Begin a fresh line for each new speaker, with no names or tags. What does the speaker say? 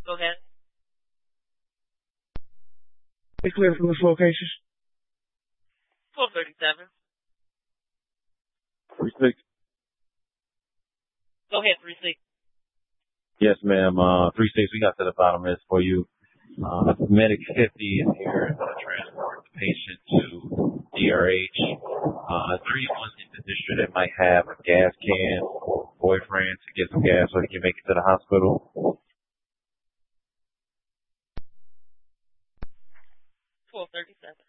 Go ahead.
Be clear from this location.
1237.
36.
Go ahead, 36.
Yes, ma'am. 36, we got to the bottom of this for you. Medic 50 is here to transport the patient to DRH. 31's in the district that might have a gas can or boyfriend to get some gas so he can make it to the hospital.
1237.